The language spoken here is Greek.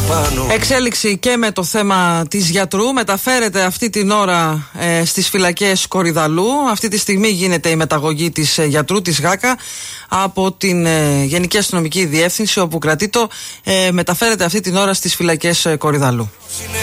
Εξέλιξη και με το θέμα της γιατρού. Μεταφέρεται αυτή την ώρα στις φυλακές Κορυδαλλού. Αυτή τη στιγμή γίνεται η μεταγωγή της γιατρού της ΓΑΚΑ από την Γενική Αστυνομική Διεύθυνση, όπου κρατείτο. Μεταφέρεται αυτή την ώρα στις φυλακές Κορυδαλλού.